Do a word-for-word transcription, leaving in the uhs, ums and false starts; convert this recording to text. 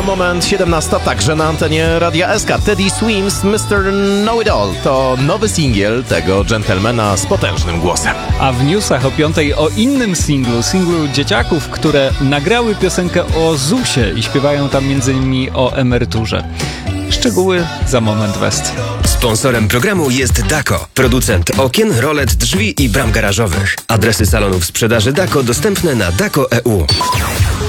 moment siedemnasta, także na antenie Radia S K. Teddy Swims, mister Know-It-All to nowy singiel tego dżentelmena z potężnym głosem. A w newsach o piątej o innym singlu, singlu dzieciaków, które nagrały piosenkę o zusie i śpiewają tam między innymi o emeryturze. Szczegóły za moment, West. Sponsorem programu jest Dako, producent okien, rolet, drzwi i bram garażowych. Adresy salonów sprzedaży Dako dostępne na dako kropka e u.